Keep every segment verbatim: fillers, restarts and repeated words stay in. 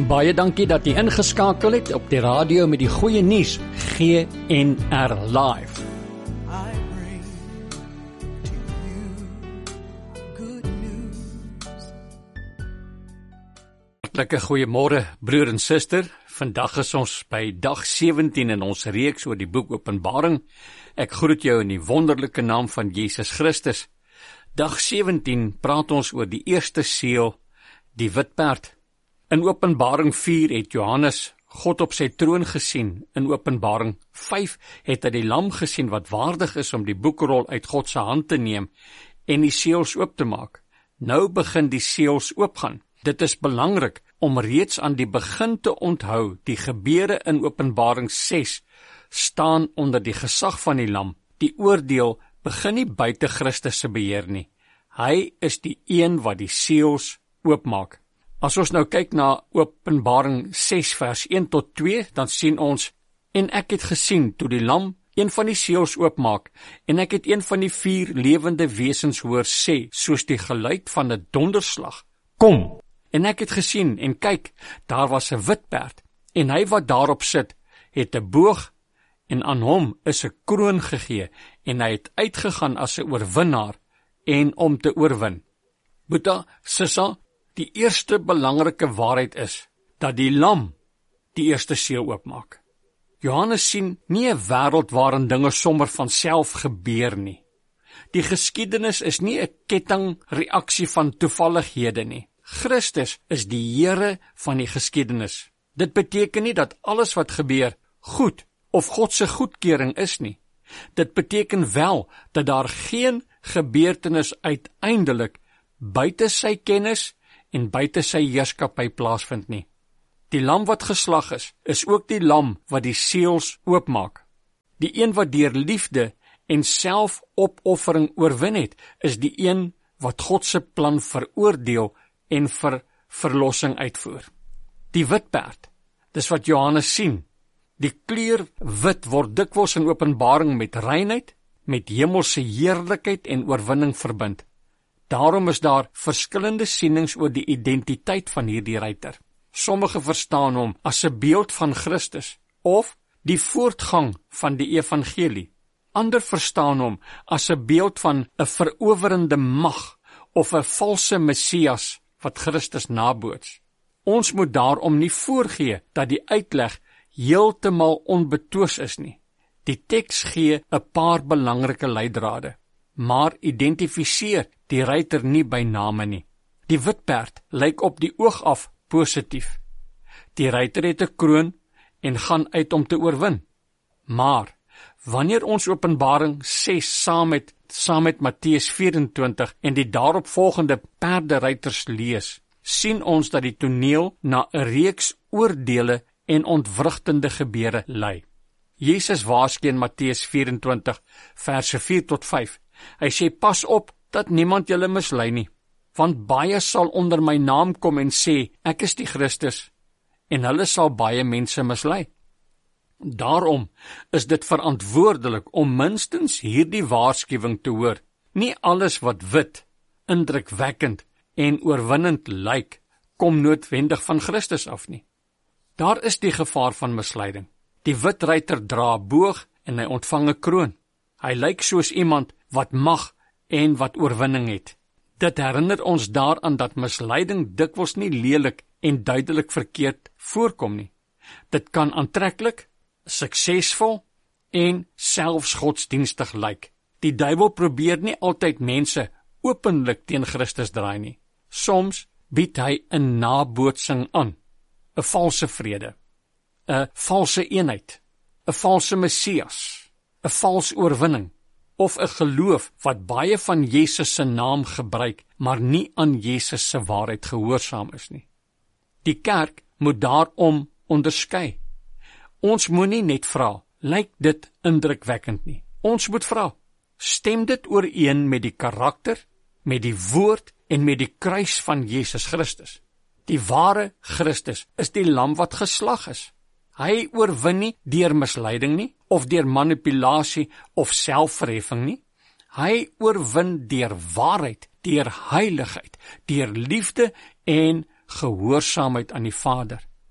Baie dankie dat jy ingeskakel het op die radio met die goeie nuus, G N R Live. I bring to you good news. Hartlike goeiemôre broer en suster. Vandag is ons by dag sewentien in ons reeks oor die boek Openbaring. Ek groet jou in die wonderlike naam van Jesus Christus. Dag sewentien praat ons oor die eerste seël, die wit perd. In Openbaring vier het Johannes God op sy troon gesien. In Openbaring vyf het hy die lam gesien wat waardig is om die boekrol uit God se hand te neem en die seëls oop te maak. Nou begin die seëls oopgaan. Dit is belangrik om reeds aan die begin te onthou, die gebeure in Openbaring ses staan onder die gesag van die lam. Die oordeel begin nie buite Christus se beheer nie. Hy is die een wat die seëls oopmaak. As ons nou kyk na Openbaring ses vers een tot twee, dan sien ons, en ek het gesien toe die lam een van die seëls oopmaak, en ek het een van die vier lewende wesens hoor sê, soos die geluid van 'n donderslag, kom! En ek het gesien, en kyk, daar was 'n wit perd, en hy wat daarop sit, het 'n boog, en aan hom is 'n kroon gegee, en hy het uitgegaan as 'n oorwinnaar, en om te oorwin. Boeta, sissa, die eerste belangrike waarheid is, dat die lam die eerste seël oopmaak. Johannes sien nie 'n wêreld waarin dinge sommer van self gebeur nie. Die geskiedenis is nie 'n kettingreaksie van toevallighede nie. Christus is die Here van die geskiedenis. Dit beteken nie dat alles wat gebeur goed of God se goedkeuring is nie. Dit beteken wel dat daar geen gebeurtenis uiteindelik buite sy kennis en buite sy heerskappy plaasvind nie. Die lam wat geslag is, is ook die lam wat die seëls oopmaak. Die een wat deur liefde en selfopoffering oorwin het, is die een wat God se plan veroordeel en vir verlossing uitvoer. Die wit perd, dis wat Johannes sien. Die kleur wit word dikwels in Openbaring met reinheid, met hemelse heerlikheid en oorwinning verbind. Daarom is daar verskillende sienings oor die identiteit van hierdie ruiter. Sommige verstaan hom as 'n beeld van Christus of die voortgang van die evangelie. Ander verstaan hom as 'n beeld van 'n verowerende mag of 'n valse Messias wat Christus naboots. Ons moet daarom nie voorgee dat die uitleg heeltemal onbetwis is nie. Die teks gee 'n paar belangrike leidrade, maar identifiseer die ruiter nie by name nie. Die wit perd lyk op die oog af positief. Die ruiter het 'n kroon en gaan uit om te oorwin. Maar wanneer ons Openbaring ses saam met saam met Matteus vyf-en-twintig en die daaropvolgende perderuiters lees, sien ons dat die toneel na 'n reeks oordeele en ontwrigtende gebeure lei. Jesus waarsku in Matteus vyf-en-twintig verse vier tot vyf. Hy sê, pas op dat niemand julle mislei nie, want baie sal onder my naam kom en sê, ek is die Christus, en hulle sal baie mense mislei. Daarom is dit verantwoordelik om minstens hierdie waarskuwing te hoor. Nie alles wat wit, indrukwekkend en oorwinnend lyk, kom noodwendig van Christus af nie. Daar is die gevaar van misleiding. Die wit ruiter dra 'n boog en hy ontvang 'n kroon. Hy lyk soos iemand wat mag en wat oorwinning het. Dit herinner ons daaraan dat misleiding dikwels nie lelik en duidelik verkeerd voorkom nie. Dit kan aantreklik, suksesvol en selfs godsdienstig lyk. Die duiwel probeer nie altyd mense openlik teen Christus draai nie. Soms bied hy 'n nabootsing aan, 'n valse vrede, 'n valse eenheid, 'n valse Messias, 'n vals oorwinning, of 'n geloof wat baie van Jesus se naam gebruik, maar nie aan Jesus se waarheid gehoorsaam is nie. Die kerk moet daarom onderskei. Ons moenie net vra, lyk dit indrukwekkend nie. Ons moet vra, stem dit ooreen met die karakter, met die woord en met die kruis van Jesus Christus. Die ware Christus is die lam wat geslag is. Hy oorwin nie deur misleiding nie, of deur manipulasie of selfverheffing nie. Hy oorwin deur waarheid, deur heiligheid, deur liefde en gehoorsaamheid aan die Vader.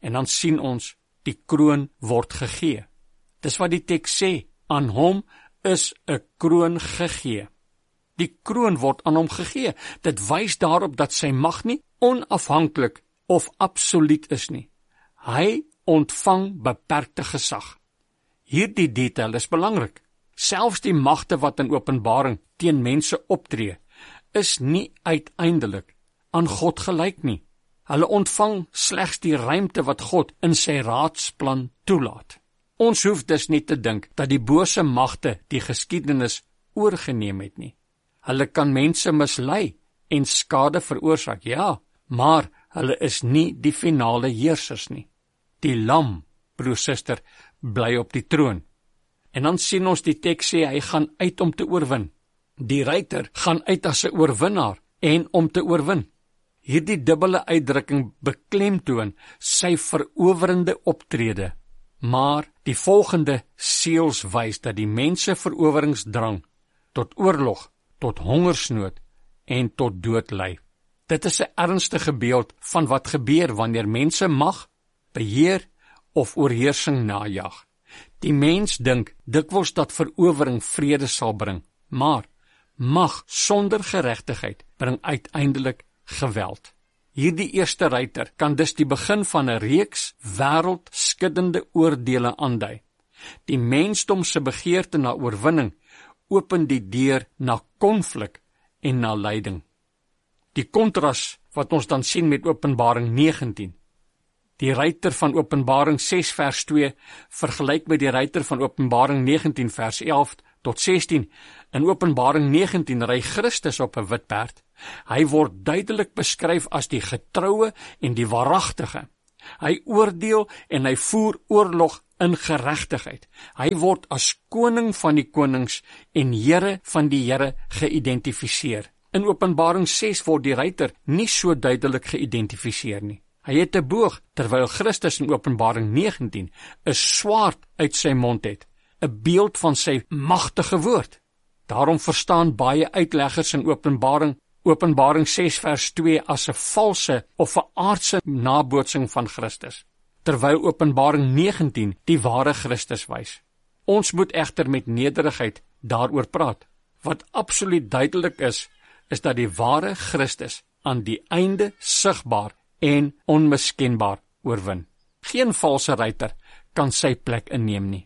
En dan sien ons, die kroon word gegee. Dis wat die teks sê, aan hom is 'n kroon gegee. Die kroon word aan hom gegee. Dit wys daarop dat sy mag nie onafhanklik of absoluut is nie. Hy ontvang beperkte gesag. Hierdie detail is belangrik. Selfs die magte wat in Openbaring teen mense optree, is nie uiteindelik aan God gelyk nie. Hulle ontvang slegs die ruimte wat God in sy raadsplan toelaat. Ons hoef dus nie te dink dat die bose magte die geskiedenis oorgeneem het nie. Hulle kan mense mislei en skade veroorsaak, ja, maar hulle is nie die finale heersers nie. Die lam, broer, suster, bly op die troon. En dan sien ons die teks sê, hy gaan uit om te oorwin. Die ruiter gaan uit as 'n oorwinnaar en om te oorwin. Hierdie dubbele uitdrukking beklemtoon sy verowerende optrede, maar die volgende seels wys dat die mense veroweringsdrang tot oorlog, tot hongersnood en tot dood lei. Dit is 'n ernstige beeld van wat gebeur wanneer mense mag, beheer of oorheersing najag. Die mens dink dikwels dat verowering vrede sal bring, maar mag sonder geregtigheid bring uiteindelik geweld. Hierdie eerste ruiter kan dus die begin van 'n reeks wêreldskuddende oordeele aandui. Die mensdom se begeerte na oorwinning open die deur na konflik en na lyding. Die kontras wat ons dan sien met Openbaring negentien. Die ruiter van Openbaring ses vers twee vergelyk met die ruiter van Openbaring negentien vers elf tot sestien. In Openbaring negentien ry Christus op 'n wit perd. Hy word duidelik beskryf as die getroue en die waaragtige. Hy oordeel en hy voer oorlog in geregtigheid. Hy word as koning van die konings en Here van die Here geïdentifiseer. In Openbaring ses word die ruiter nie so duidelik geïdentifiseer nie. Hy het 'n boog, terwyl Christus in Openbaring negentien 'n swaard uit sy mond het, 'n beeld van sy magtige woord. Daarom verstaan baie uitleggers in Openbaring Openbaring ses vers twee as 'n valse of 'n aardse nabootsing van Christus, terwyl Openbaring negentien die ware Christus wys. Ons moet egter met nederigheid daaroor praat. Wat absoluut duidelik is, is dat die ware Christus aan die einde sigbaar en onmiskenbaar oorwin. Geen valse ruiter kan sy plek inneem nie.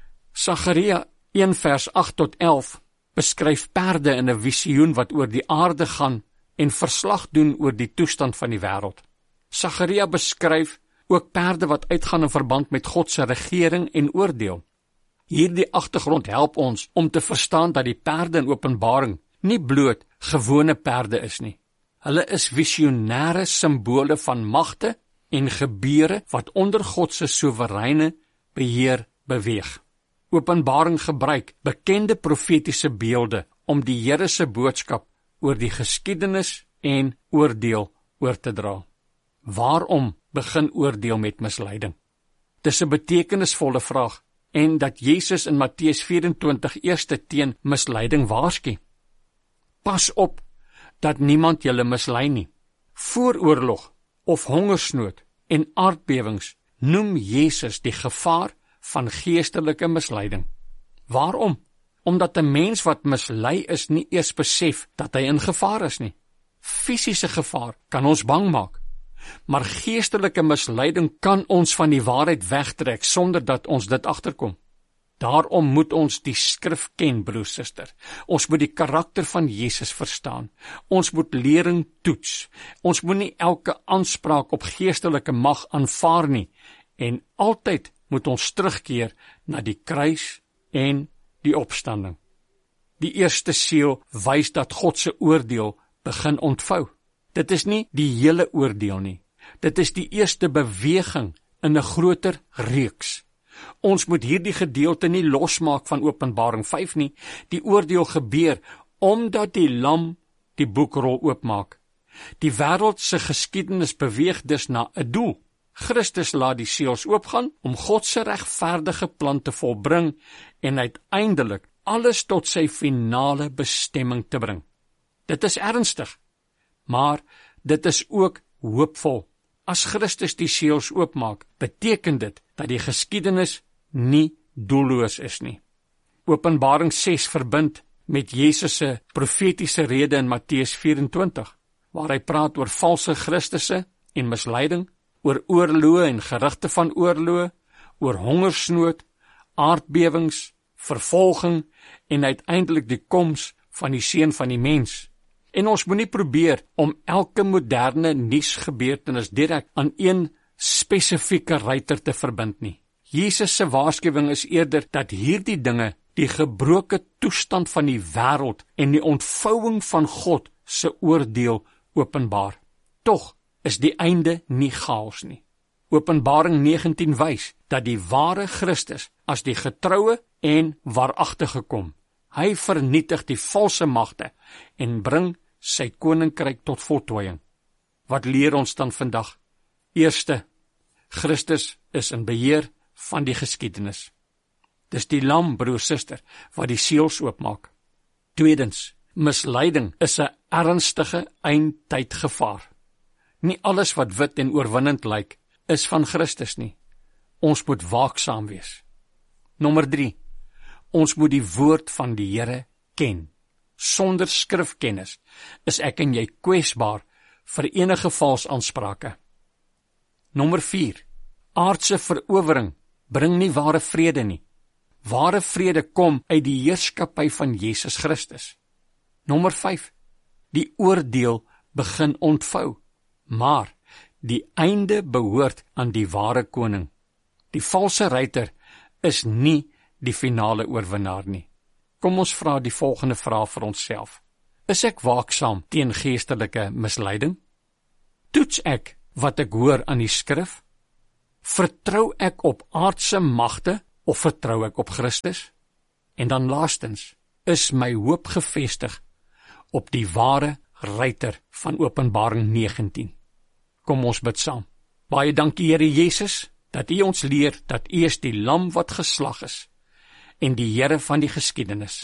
Sagaria een vers agt tot elf beskryf perde in 'n visioen wat oor die aarde gaan en verslag doen oor die toestand van die wêreld. Sagaria beskryf ook perde wat uitgaan in verband met God se regering en oordeel. Hierdie agtergrond help ons om te verstaan dat die perde in Openbaring nie bloot gewone perde is nie. Hulle is visionêre simbole van magte en gebeure wat onder God se soewereine beheer beweeg. Openbaring gebruik bekende profetiese beelde om die Here se boodskap oor die geskiedenis en oordeel oor te dra. Waarom begin oordeel met misleiding? Dis 'n betekenisvolle vraag, en dat Jesus in Matteus vyf-en-twintig eerste teen misleiding waarsku. Pas op dat niemand julle mislei nie. Voor oorlog of hongersnood en aardbewings noem Jesus die gevaar van geestelike misleiding. Waarom? Omdat 'n mens wat mislei is nie eers besef dat hy in gevaar is nie. Fisiese gevaar kan ons bang maak, maar geestelike misleiding kan ons van die waarheid wegtrek sonder dat ons dit agterkom. Daarom moet ons die skrif ken, broer, suster. Ons moet die karakter van Jesus verstaan. Ons moet lering toets. Ons moet nie elke aanspraak op geestelike mag aanvaar nie, en altyd moet ons terugkeer na die kruis en die opstanding. Die eerste seël wys dat God se oordeel begin ontvou. Dit is nie die hele oordeel nie. Dit is die eerste beweging in 'n groter reeks. Ons moet hierdie gedeelte nie losmaak van Openbaring vyf nie. Die oordeel gebeur omdat die lam die boekrol oopmaak. Die wêreld se geskiedenis beweeg dus na 'n doel. Christus laat die seels oopgaan om God se regverdige plan te volbring en uiteindelik alles tot sy finale bestemming te bring. Dit is ernstig, maar dit is ook hoopvol. As Christus die seels oopmaak, beteken dit dat die geskiedenis nie doelloos is nie. Openbaring ses verbind met Jesus se profetiese rede in Matteus vyf-en-twintig, waar hy praat oor valse Christusse en misleiding, oor oorloë en gerugte van oorloë, oor hongersnood, aardbewings, vervolging en uiteindelik die koms van die seun van die mens. En ons moet nie probeer om elke moderne nuusgebeurtenis direk aan een spesifieke ruiter te verbind nie. Jesus se waarskuwing is eerder dat hierdie dinge die gebroke toestand van die wêreld en die ontvouing van God se oordeel openbaar. Tog is die einde nie chaos nie. Openbaring negentien wys dat die ware Christus as die getroue en waaragtige kom. Hy vernietig die valse magte en bring sy koninkryk tot voltooiing. Wat leer ons dan vandag? Eerste, Christus is in beheer van die geskiedenis. Dis die lam, broer, suster, wat die seels oopmaak. Tweedens, misleiding is 'n ernstige eindtydgevaar. Nie alles wat wit en oorwinnend lyk, is van Christus nie. Ons moet waaksaam wees. Nommer drie, ons moet die woord van die Here ken. Sonder skrifkennis is ek en jy kwesbaar vir enige vals aansprake. Nommer vier, aardse verowering bring nie ware vrede nie. Ware vrede kom uit die heerskappy van Jesus Christus. Nommer vyf, die oordeel begin ontvou, maar die einde behoort aan die ware koning. Die valse ruiter is nie die finale oorwinnaar nie. Kom ons vra die volgende vraag vir onsself. Is ek waaksaam teen geestelike misleiding? Toets ek wat ek hoor aan die skrif? Vertrou ek op aardse magte of vertrou ek op Christus? En dan laastens, is my hoop gefestig op die ware ruiter van Openbaring negentien. Kom ons bid saam. Baie dankie Here Jesus, dat U ons leer dat U is die lam wat geslag is en die Here van die geskiedenis.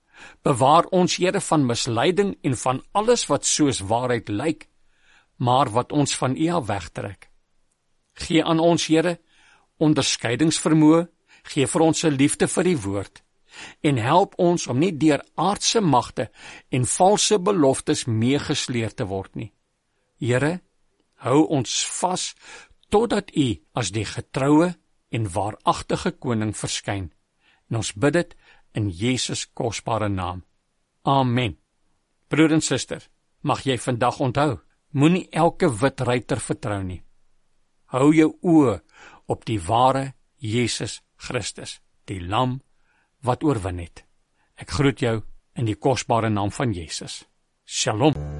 Bewaar ons Here van misleiding en van alles wat soos waarheid lyk, maar wat ons van U af wegtrek. Gee aan ons Here onderskeidingsvermoë, gee vir ons 'n liefde vir die woord en help ons om nie deur aardse magte en valse beloftes meegesleer te word nie. Here, hou ons vas totdat U as die getroue en waaragtige koning verskyn. En ons bid dit in Jesus kosbare naam. Amen. Broer en suster, mag jy vandag onthou, moenie elke wit ruiter vertrou nie. Hou jou oë op die ware Jesus Christus, die lam wat oorwin het. Ek groet jou in die kosbare naam van Jesus. Shalom.